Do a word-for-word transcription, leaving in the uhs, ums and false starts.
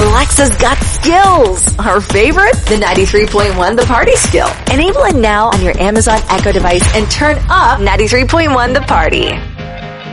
Alexa's got skills. Our favorite? The ninety-three point one The Party skill. Enable it now on your Amazon Echo device and turn up ninety-three point one The Party.